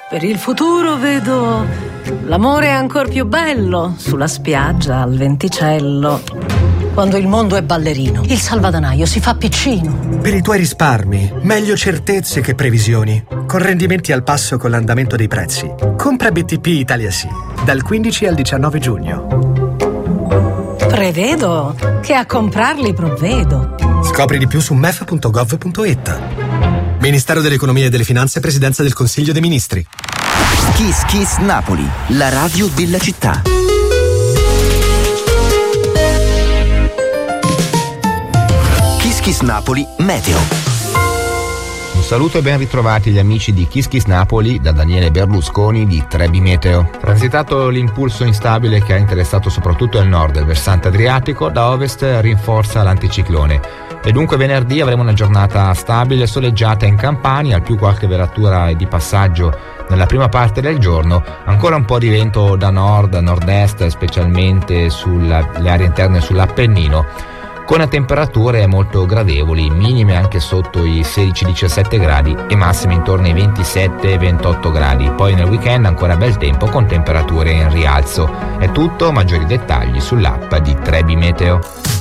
Per il futuro vedo l'amore ancor più bello sulla spiaggia al venticello. Quando il mondo è ballerino, il salvadanaio si fa piccino. Per i tuoi risparmi, meglio certezze che previsioni. Con rendimenti al passo con l'andamento dei prezzi. Compra BTP Italia Sì, dal 15 al 19 giugno. Prevedo che a comprarli provvedo. Scopri di più su mef.gov.it. Ministero dell'Economia e delle Finanze, Presidenza del Consiglio dei Ministri. Kiss Kiss Napoli, la radio della città. Kiss Kiss Napoli Meteo. Un saluto e ben ritrovati gli amici di Kiss Kiss Napoli da Daniele Berlusconi di Trebi Meteo. Transitato l'impulso instabile che ha interessato soprattutto il nord del versante adriatico, da ovest rinforza l'anticiclone e dunque venerdì avremo una giornata stabile, soleggiata in Campania, al più qualche velatura di passaggio nella prima parte del giorno, ancora un po' di vento da nord, da nord-est, specialmente sulle aree interne sull'Appennino, con temperature molto gradevoli, minime anche sotto i 16-17 gradi e massime intorno ai 27-28 gradi. Poi nel weekend ancora bel tempo con temperature in rialzo. È tutto, maggiori dettagli sull'app di Trebi Meteo.